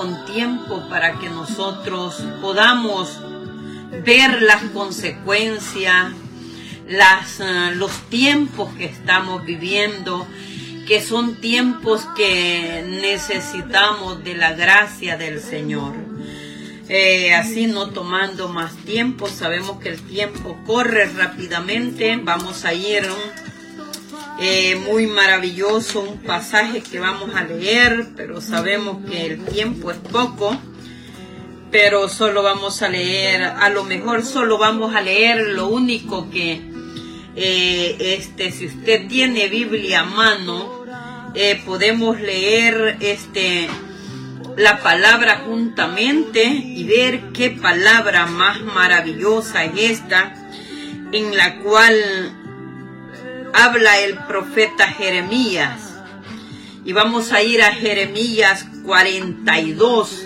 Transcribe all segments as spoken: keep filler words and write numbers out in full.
con tiempo para que nosotros podamos ver las consecuencias, las, uh, los tiempos que estamos viviendo, que son tiempos que necesitamos de la gracia del Señor. Eh, así no tomando más tiempo, sabemos que el tiempo corre rápidamente. Vamos a ir eh, muy maravilloso, un pasaje que vamos a leer, pero sabemos que el tiempo es poco, pero solo vamos a leer, a lo mejor solo vamos a leer lo único que, eh, este, si usted tiene Biblia a mano, eh, podemos leer este la palabra juntamente y ver qué palabra más maravillosa es esta, en la cual habla el profeta Jeremías. Y vamos a ir a Jeremías cuarenta y dos.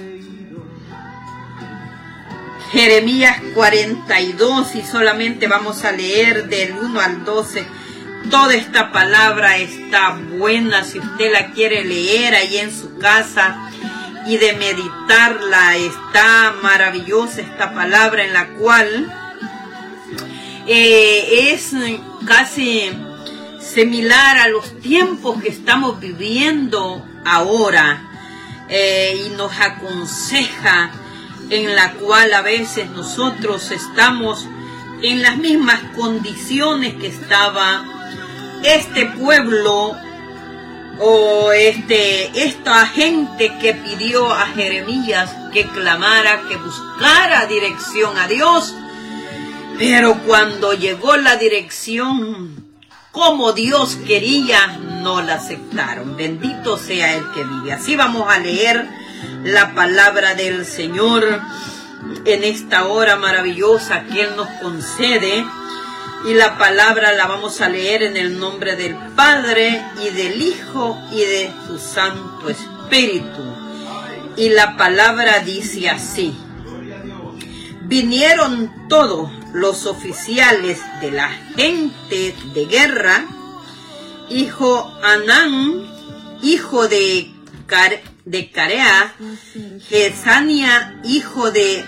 Jeremías cuarenta y dos, y solamente vamos a leer del uno al doce. Toda esta palabra está buena si usted la quiere leer ahí en su casa y de meditarla. Está maravillosa esta palabra, en la cual eh, es casi similar a los tiempos que estamos viviendo ahora, eh, y nos aconseja, en la cual a veces nosotros estamos en las mismas condiciones que estaba este pueblo o este esta gente que pidió a Jeremías que clamara, que buscara dirección a Dios. Pero cuando llegó la dirección como Dios quería, no la aceptaron. Bendito sea el que vive. Así vamos a leer la palabra del Señor en esta hora maravillosa que Él nos concede. Y la palabra la vamos a leer en el nombre del Padre, y del Hijo, y de su Santo Espíritu. Y la palabra dice así: vinieron todos los oficiales de la gente de guerra, hijo Anán, hijo de, Car de Carea, Gesania, hijo de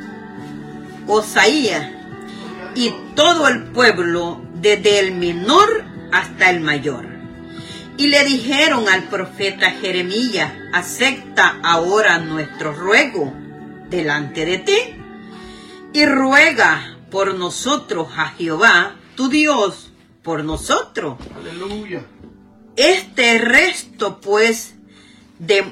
Osaía, y todo el pueblo, desde el menor hasta el mayor. Y le dijeron al profeta Jeremías: acepta ahora nuestro ruego delante de ti, y ruega por nosotros a Jehová, tu Dios, por nosotros. Aleluya. Este resto, pues, de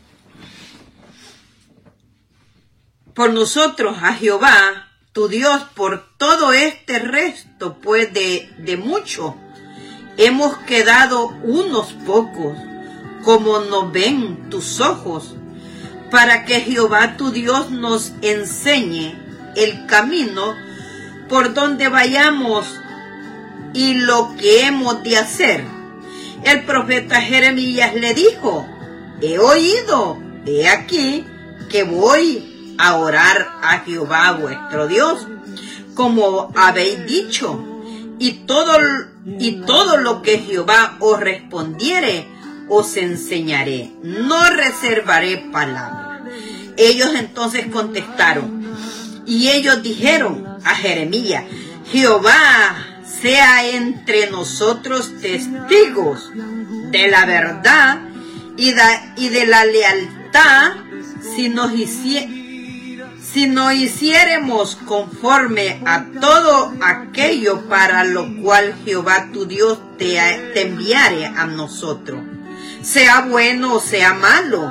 por nosotros a Jehová, tu Dios, por todo este resto, pues, de, de mucho, hemos quedado unos pocos, como nos ven tus ojos, para que Jehová tu Dios nos enseñe el camino por donde vayamos y lo que hemos de hacer. El profeta Jeremías le dijo: he oído, he aquí que voy a orar a Jehová vuestro Dios, como habéis dicho, y todo, y todo lo que Jehová os respondiere, os enseñaré, no reservaré palabra. Ellos entonces contestaron, y ellos dijeron a Jeremías: Jehová sea entre nosotros testigos de la verdad y de, y de la lealtad, si nos hiciéramos Si nos hiciéremos conforme a todo aquello para lo cual Jehová tu Dios te, te enviare a nosotros, sea bueno o sea malo,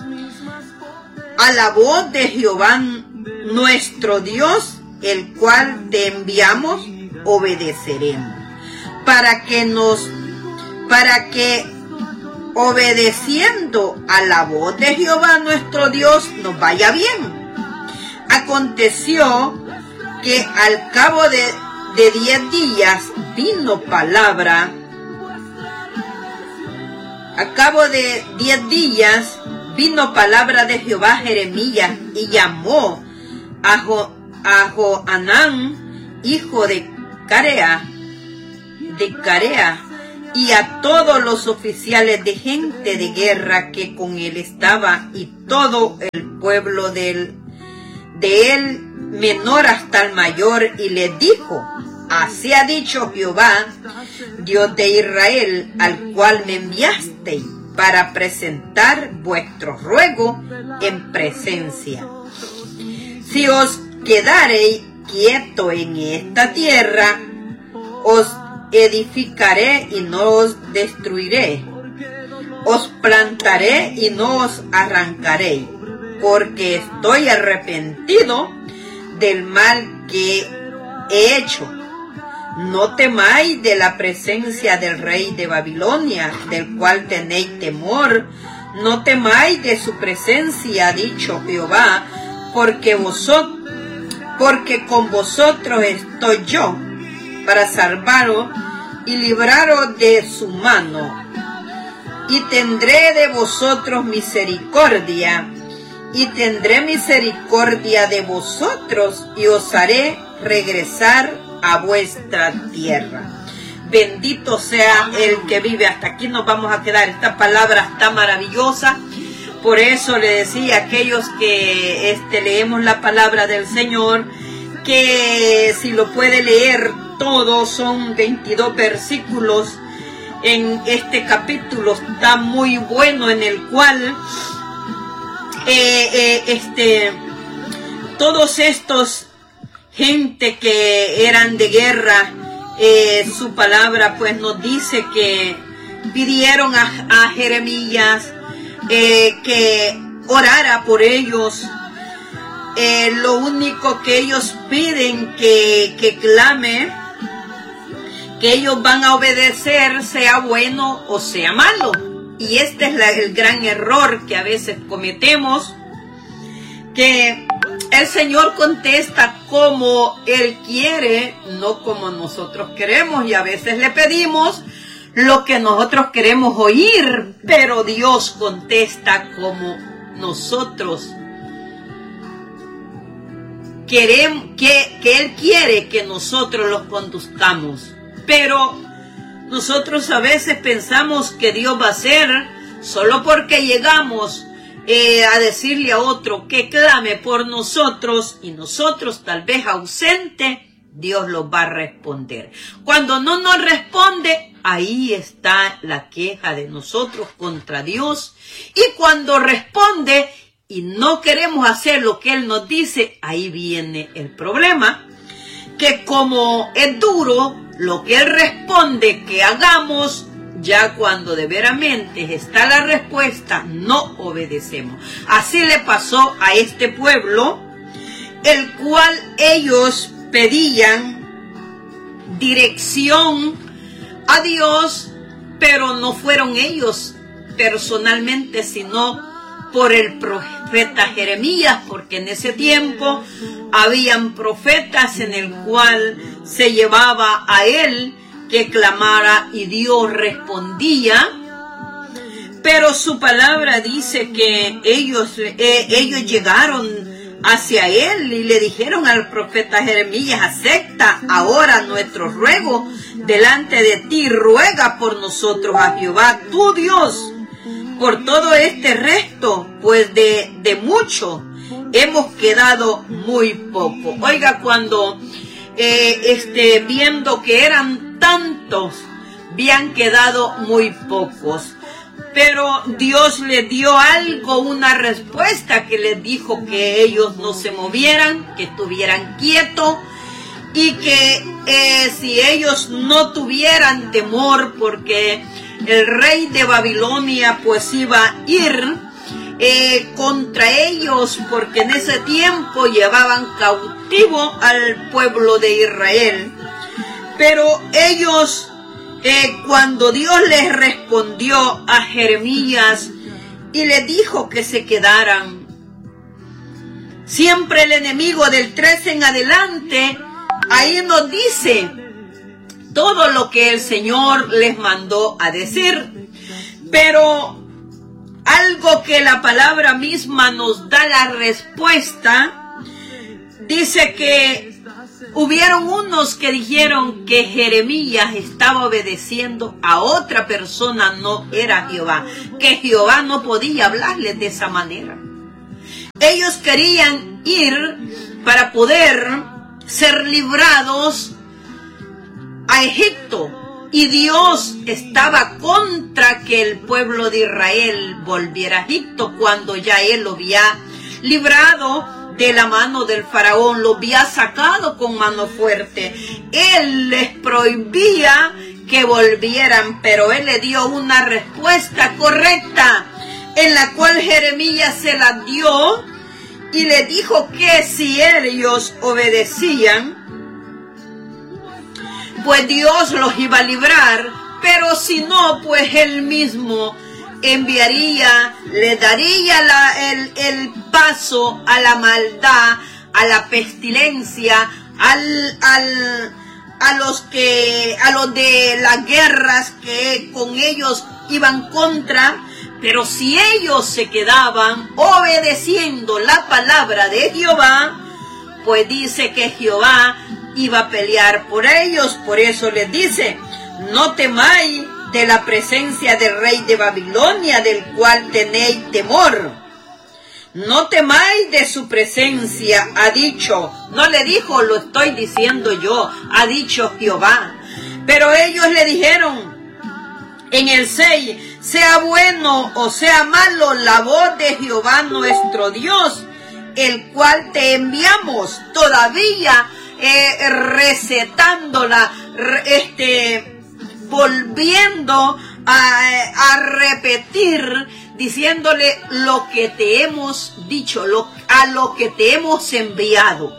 a la voz de Jehová nuestro Dios, el cual te enviamos, obedeceremos, para que nos, para que obedeciendo a la voz de Jehová nuestro Dios nos vaya bien. Aconteció que al cabo de, de diez días vino palabra, a cabo de diez días vino palabra de Jehová a Jeremías, y llamó a, jo, a Johanán, hijo de Carea, de Carea, y a todos los oficiales de gente de guerra que con él estaba, y todo el pueblo de él, de él menor hasta el mayor, y les dijo: así ha dicho Jehová, Dios de Israel, al cual me enviasteis para presentar vuestro ruego en presencia. Si os quedareis quieto en esta tierra, os edificaré y no os destruiré, os plantaré y no os arrancaré, porque estoy arrepentido del mal que he hecho. No temáis de la presencia del rey de Babilonia, del cual tenéis temor. No temáis de su presencia, ha dicho Jehová, porque vosotros, porque con vosotros estoy yo, para salvaros y libraros de su mano. Y tendré de vosotros misericordia, y tendré misericordia de vosotros, y os haré regresar a vuestra tierra. Bendito sea el que vive. Hasta aquí nos vamos a quedar. Esta palabra está maravillosa. Por eso le decía a aquellos que este, leemos la palabra del Señor, que si lo puede leer todo, son veintidós versículos en este capítulo. Está muy bueno, en el cual eh, eh, este, todos estos gente que eran de guerra, eh, su palabra pues nos dice que pidieron a, a Jeremías eh, que orara por ellos. Eh, lo único que ellos piden que, que clame, que ellos van a obedecer, sea bueno o sea malo. Y este es la, el gran error que a veces cometemos, que el Señor contesta como Él quiere, no como nosotros queremos, y a veces le pedimos lo que nosotros queremos oír, pero Dios contesta como nosotros queremos, que, que Él quiere que nosotros los conduzcamos. Pero nosotros a veces pensamos que Dios va a hacer solo porque llegamos Eh, a decirle a otro que clame por nosotros, y nosotros tal vez ausente, Dios los va a responder. Cuando no nos responde, ahí está la queja de nosotros contra Dios. Y cuando responde y no queremos hacer lo que Él nos dice, ahí viene el problema, que como es duro lo que Él responde que hagamos, ya cuando de veramente está la respuesta, no obedecemos. Así le pasó a este pueblo, el cual ellos pedían dirección a Dios, pero no fueron ellos personalmente, sino por el profeta Jeremías, porque en ese tiempo habían profetas en el cual se llevaba a él que clamara y Dios respondía. Pero su palabra dice que ellos, eh, ellos llegaron hacia él y le dijeron al profeta Jeremías: acepta ahora nuestro ruego delante de ti, ruega por nosotros a Jehová tu Dios por todo este resto, pues de, de mucho hemos quedado muy poco. Oiga, cuando eh, este, viendo que eran tantos, habían quedado muy pocos. Pero Dios les dio algo, una respuesta, que les dijo que ellos no se movieran, que estuvieran quietos, y que eh, si ellos no tuvieran temor, porque el rey de Babilonia pues iba a ir eh, contra ellos, porque en ese tiempo llevaban cautivo al pueblo de Israel. Pero ellos, eh, cuando Dios les respondió a Jeremías y les dijo que se quedaran, siempre el enemigo del trece en adelante, ahí nos dice todo lo que el Señor les mandó a decir. Pero algo que la palabra misma nos da la respuesta, dice que hubieron unos que dijeron que Jeremías estaba obedeciendo a otra persona, no era Jehová, que Jehová no podía hablarles de esa manera. Ellos querían ir para poder ser librados a Egipto, y Dios estaba contra que el pueblo de Israel volviera a Egipto cuando ya Él lo había librado de la mano del faraón, lo había sacado con mano fuerte. Él les prohibía que volvieran, pero Él le dio una respuesta correcta, en la cual Jeremías se la dio y le dijo que si ellos obedecían, pues Dios los iba a librar, pero si no, pues Él mismo enviaría, le daría la, el, el paso a la maldad, a la pestilencia, al, al, a los que, a los de las guerras que con ellos iban contra. Pero si ellos se quedaban obedeciendo la palabra de Jehová, pues dice que Jehová iba a pelear por ellos. Por eso les dice: no temáis de la presencia del rey de Babilonia, del cual tenéis temor. No temáis de su presencia, ha dicho. No le dijo, lo estoy diciendo yo, ha dicho Jehová. Pero ellos le dijeron en el seis: sea bueno o sea malo la voz de Jehová nuestro Dios, el cual te enviamos. Todavía eh, recetándola, este, volviendo a, a repetir, diciéndole lo que te hemos dicho, lo, a lo que te hemos enviado.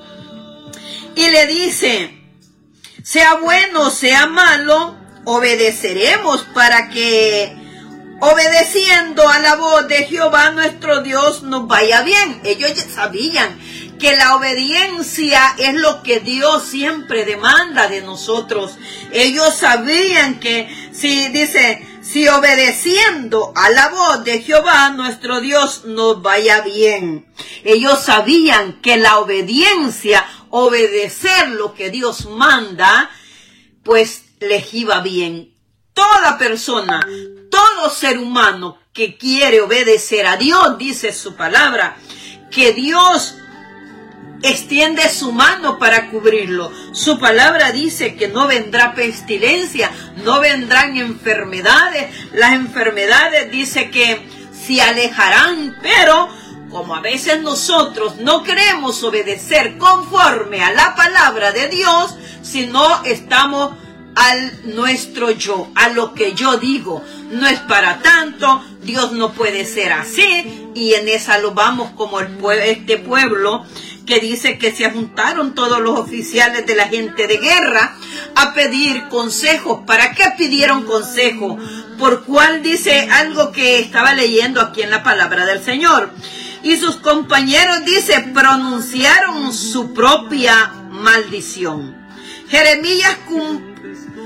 Y le dice: sea bueno, sea malo, obedeceremos, para que obedeciendo a la voz de Jehová nuestro Dios nos vaya bien. Ellos ya sabían que la obediencia es lo que Dios siempre demanda de nosotros. Ellos sabían que si dice, si obedeciendo a la voz de Jehová nuestro Dios nos vaya bien. Ellos sabían que la obediencia, obedecer lo que Dios manda, pues les iba bien. Toda persona, todo ser humano que quiere obedecer a Dios, dice su palabra, que Dios extiende su mano para cubrirlo. Su palabra dice que no vendrá pestilencia, no vendrán enfermedades. Las enfermedades dice que se alejarán, pero como a veces nosotros no queremos obedecer conforme a la palabra de Dios, sino estamos al nuestro yo, a lo que yo digo. No es para tanto, Dios no puede ser así, y en esa lo vamos como el pue este pueblo que dice que se juntaron todos los oficiales de la gente de guerra a pedir consejos. ¿Para qué pidieron consejo? Por cuál, dice algo que estaba leyendo aquí en la palabra del Señor. Y sus compañeros, dice, pronunciaron su propia maldición. Jeremías cumplió.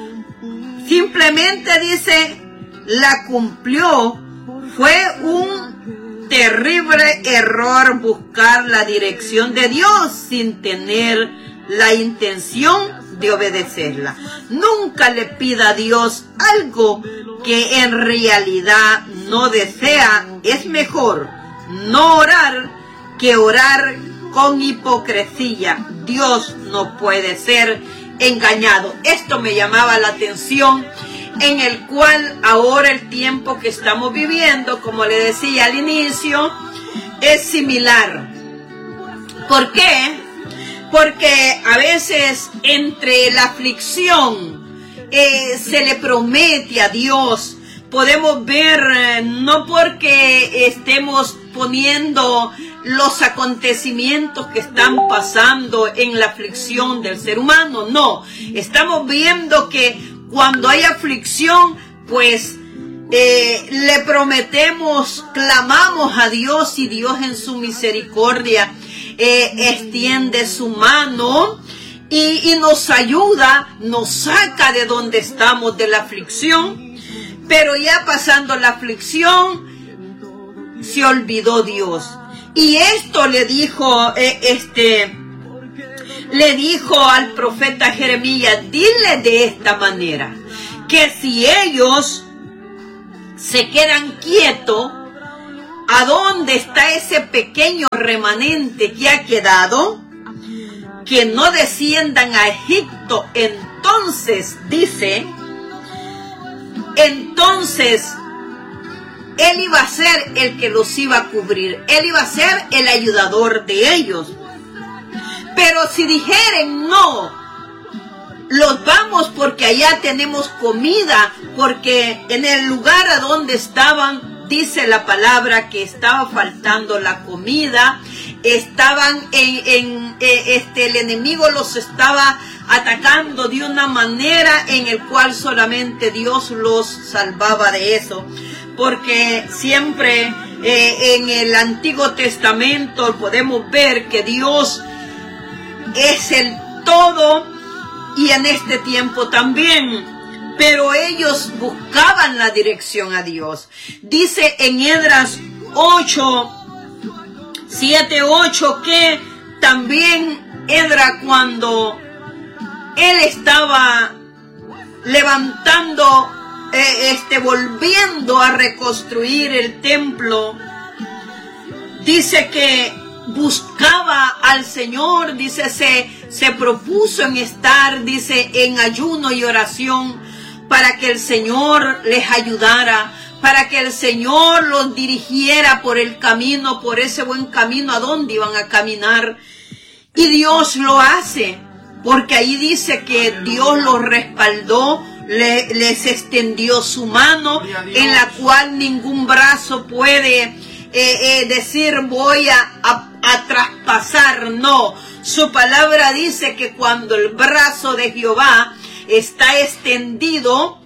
Simplemente dice, la cumplió. Fue un terrible error buscar la dirección de Dios sin tener la intención de obedecerla. Nunca le pida a Dios algo que en realidad no desea. Es mejor no orar que orar con hipocresía. Dios no puede ser engañado. Esto me llamaba la atención, en el cual ahora el tiempo que estamos viviendo, como le decía al inicio, es similar. ¿Por qué? Porque a veces entre la aflicción eh, se le promete a Dios. Podemos ver, eh, no porque estemos poniendo los acontecimientos que están pasando en la aflicción del ser humano, no, estamos viendo que cuando hay aflicción, pues eh, le prometemos, clamamos a Dios, y Dios en su misericordia eh, extiende su mano y, y nos ayuda, nos saca de donde estamos, de la aflicción. Pero ya pasando la aflicción, se olvidó Dios. Y esto le dijo, eh, este, le dijo al profeta Jeremías, dile de esta manera, que si ellos se quedan quietos, ¿a dónde está ese pequeño remanente que ha quedado? Que no desciendan a Egipto. Entonces, dice, entonces, él iba a ser el que los iba a cubrir. Él iba a ser el ayudador de ellos. Pero si dijeren no, los vamos porque allá tenemos comida, porque en el lugar a donde estaban, dice la palabra que estaba faltando la comida, estaban en, en eh, este, el enemigo los estaba atacando de una manera en el cual solamente Dios los salvaba de eso, porque siempre eh, en el Antiguo Testamento podemos ver que Dios es el todo y en este tiempo también, pero ellos buscaban la dirección a Dios. Dice en Esdras ocho, siete, ocho que también Esdras, cuando él estaba levantando, eh, este, volviendo a reconstruir el templo, dice que buscaba al Señor, dice, se, se propuso en estar, dice, en ayuno y oración para que el Señor les ayudara, para que el Señor los dirigiera por el camino, por ese buen camino a donde iban a caminar. Y Dios lo hace, porque ahí dice que Dios los respaldó, le, les extendió su mano, en la cual ningún brazo puede Eh, eh, decir voy a, a, a traspasar. No, su palabra dice que cuando el brazo de Jehová está extendido,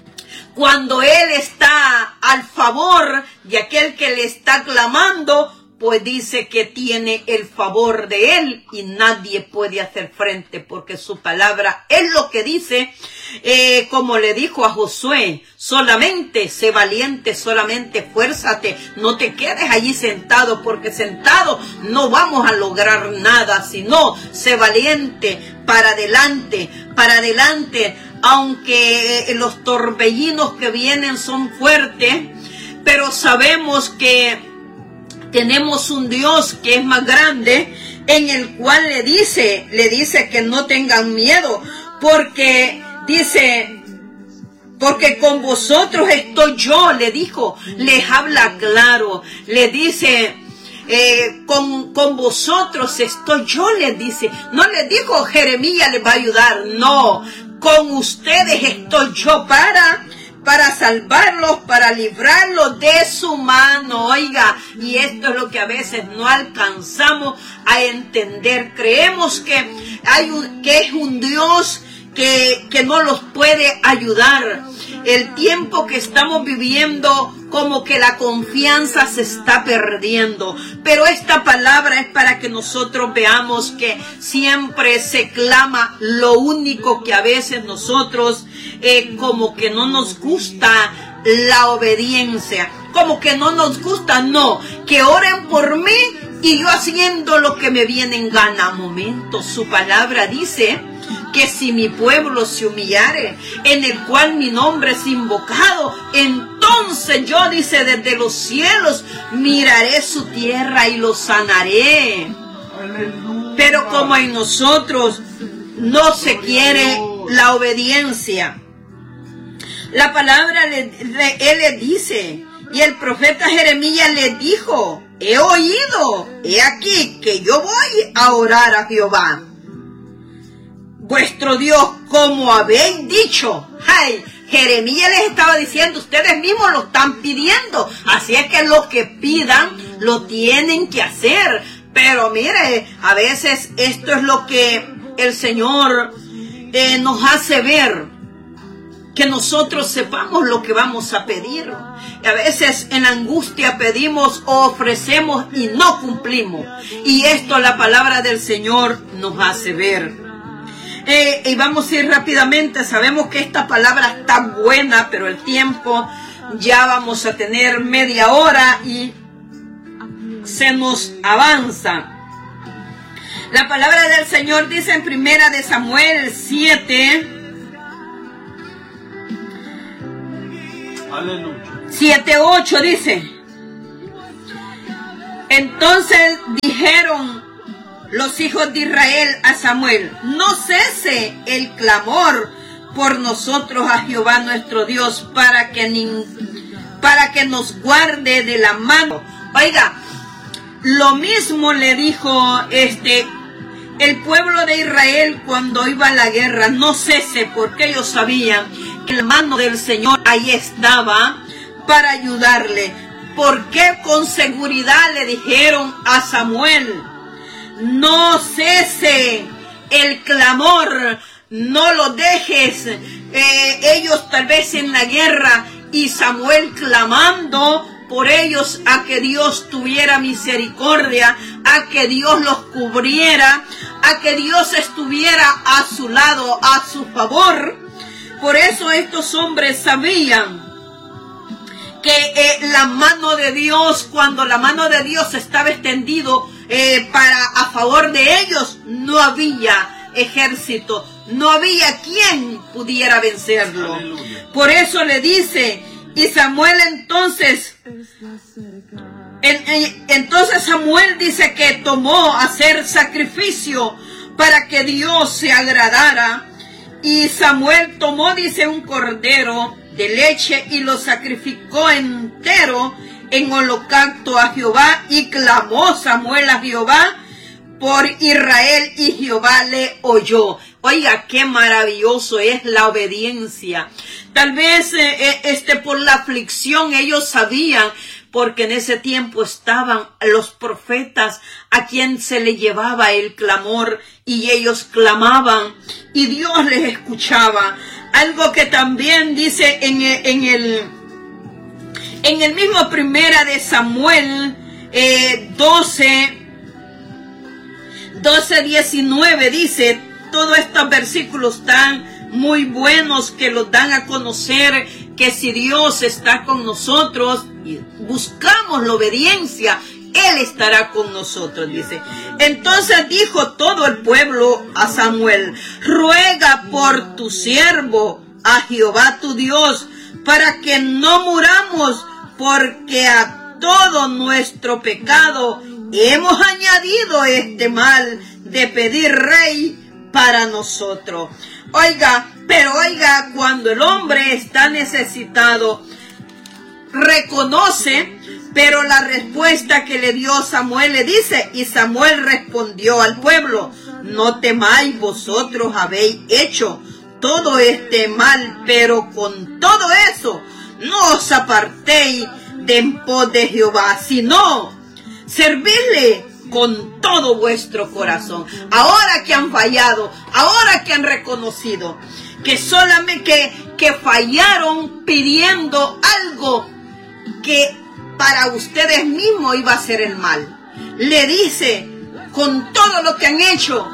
cuando Él está al favor de aquel que le está clamando, pues dice que tiene el favor de Él y nadie puede hacer frente, porque su palabra es lo que dice, eh, como le dijo a Josué, solamente sé valiente, solamente esfuérzate, no te quedes allí sentado, porque sentado no vamos a lograr nada, sino sé valiente, para adelante, para adelante, aunque eh, los torbellinos que vienen son fuertes, pero sabemos que tenemos un Dios que es más grande, en el cual le dice, le dice que no tengan miedo, porque dice, porque con vosotros estoy yo, le dijo, les habla claro, le dice, eh, con, con vosotros estoy yo, les dice, no les dijo Jeremías les va a ayudar, no, con ustedes estoy yo para... para salvarlos, para librarlos de su mano. Oiga, y esto es lo que a veces no alcanzamos a entender. Creemos que hay un, que es un Dios que, que no los puede ayudar. El tiempo que estamos viviendo, como que la confianza se está perdiendo. Pero esta palabra es para que nosotros veamos que siempre se clama lo único que a veces nosotros eh, como que no nos gusta la obediencia. Como que no nos gusta, no. Que oren por mí y yo haciendo lo que me viene en gana. Momento, su palabra dice que si mi pueblo se humillare, en el cual mi nombre es invocado, entonces yo, dice, desde los cielos miraré su tierra y lo sanaré. Aleluya. Pero como en nosotros no se quiere la obediencia, la palabra, le, le, él le dice, y el profeta Jeremías le dijo, he oído, he aquí que yo voy a orar a Jehová vuestro Dios, como habéis dicho. Ay, Jeremías les estaba diciendo, ustedes mismos lo están pidiendo, así es que lo que pidan lo tienen que hacer. Pero mire, a veces esto es lo que el Señor eh, nos hace ver, que nosotros sepamos lo que vamos a pedir. A veces en angustia pedimos o ofrecemos y no cumplimos, y esto la palabra del Señor nos hace ver. Eh, y vamos a ir rápidamente. Sabemos que esta palabra está buena, pero el tiempo, ya vamos a tener media hora y se nos avanza. La palabra del Señor dice en primera de Samuel siete, siete, ocho, dice: entonces dijeron los hijos de Israel a Samuel: no cese el clamor por nosotros a Jehová nuestro Dios, para que, ni, para que nos guarde de la mano. Oiga, lo mismo le dijo este el pueblo de Israel cuando iba a la guerra: no cese, porque ellos sabían que la mano del Señor ahí estaba para ayudarle. ¿Por qué con seguridad le dijeron a Samuel: no cese el clamor, no lo dejes? Eh, ellos tal vez en la guerra y Samuel clamando por ellos a que Dios tuviera misericordia, a que Dios los cubriera, a que Dios estuviera a su lado, a su favor. Por eso estos hombres sabían que eh, la mano de Dios, cuando la mano de Dios estaba extendido eh, para a favor de ellos, no había ejército, no había quien pudiera vencerlo. Aleluya. Por eso le dice, y Samuel entonces, en, en, entonces Samuel dice que tomó a hacer sacrificio para que Dios se agradara. Y Samuel tomó, dice, un cordero de leche y lo sacrificó entero en holocausto a Jehová, y clamó Samuel a Jehová por Israel, y Jehová le oyó. Oiga, qué maravilloso es la obediencia. Tal vez eh, este por la aflicción ellos sabían, porque en ese tiempo estaban los profetas a quien se le llevaba el clamor, y ellos clamaban y Dios les escuchaba. Algo que también dice en el, en el, en el mismo primera de Samuel eh, doce, diecinueve, dice, todos estos versículos están muy buenos, que los dan a conocer que si Dios está con nosotros y buscamos la obediencia, Él estará con nosotros, dice. Entonces dijo todo el pueblo a Samuel: ruega por tu siervo a Jehová tu Dios, para que no muramos, porque a todo nuestro pecado hemos añadido este mal de pedir rey para nosotros. Oiga, pero oiga, cuando el hombre está necesitado, reconoce, pero la respuesta que le dio Samuel le dice, y Samuel respondió al pueblo: no temáis, vosotros habéis hecho todo este mal, pero con todo eso no os apartéis de en pos de Jehová, sino servidle con todo vuestro corazón. Ahora que han fallado, ahora que han reconocido que solamente que, que fallaron pidiendo algo que para ustedes mismos iba a ser el mal, le dice: con todo lo que han hecho,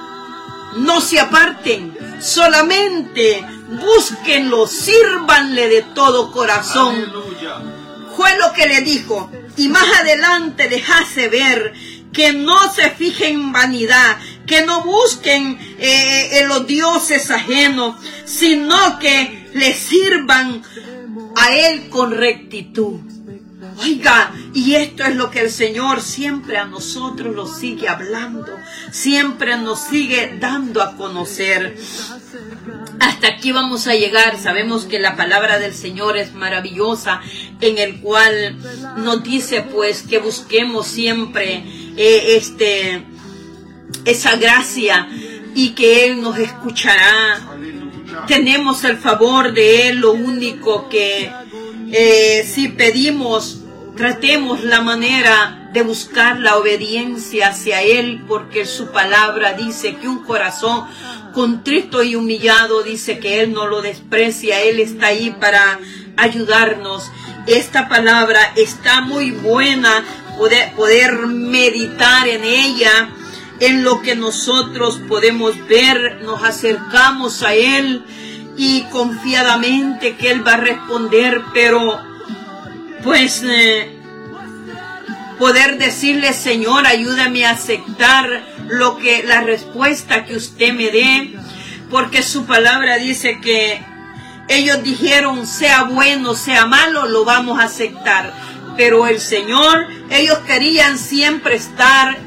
no se aparten, solamente búsquenlo, sírvanle de todo corazón. Aleluya. Fue lo que le dijo. Y más adelante dejase ver que no se fijen en vanidad, que no busquen eh, en los dioses ajenos, sino que le sirvan a Él con rectitud. Oiga, y esto es lo que el Señor siempre a nosotros nos sigue hablando, siempre nos sigue dando a conocer. Hasta aquí vamos a llegar. Sabemos que la palabra del Señor es maravillosa, en el cual nos dice pues que busquemos siempre eh, este, esa gracia, y que Él nos escuchará. Tenemos el favor de Él. Lo único que eh, si pedimos, tratemos la manera de buscar la obediencia hacia Él, porque su palabra dice que un corazón contrito y humillado, dice que Él no lo desprecia. Él está ahí para ayudarnos. Esta palabra está muy buena, poder, poder meditar en ella, en lo que nosotros podemos ver. Nos acercamos a Él y confiadamente que Él va a responder, pero pues eh, poder decirle, Señor, ayúdame a aceptar lo que, la respuesta que usted me dé, porque su palabra dice que ellos dijeron, sea bueno, sea malo, lo vamos a aceptar. Pero el Señor, ellos querían siempre estar